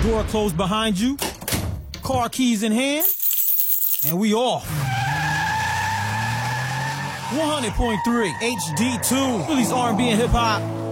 door closed behind you, car keys in hand, and we off. 100.3 HD2, Philly's R&B and hip hop.